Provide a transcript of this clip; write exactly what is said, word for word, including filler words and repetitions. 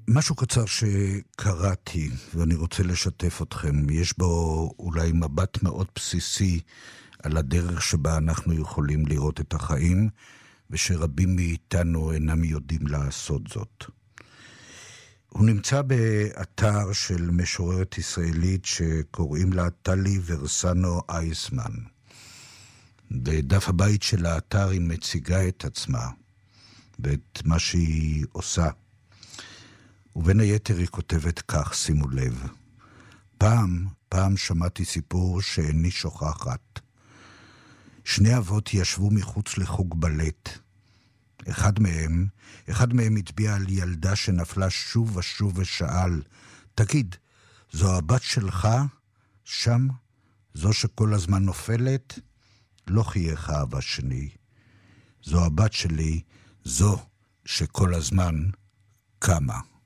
משהו קצר שקראתי, ואני רוצה לשתף אתכם. יש בו אולי מבט מאוד בסיסי על הדרך שבה אנחנו יכולים לראות את החיים, ושרבים מאיתנו אינם יודעים לעשות זאת. הוא נמצא באתר של משוררת ישראלית שקוראים לה טלי ורסנו אייסמן. בדף הבית של האתר היא מציגה את עצמה ואת מה שהיא עושה. ובין היתר היא כותבת כך, שימו לב. פעם, פעם שמעתי סיפור שאיני שוכחת. שני אבות ישבו מחוץ לחוג בלט. אחד מהם, אחד מהם הצביע על ילדה שנפלה שוב ושוב ושאל, תגיד, זו הבת שלך? שם? זו שכל הזמן נופלת? לא חייך אבא שני. זו הבת שלי, זו שכל הזמן קמה.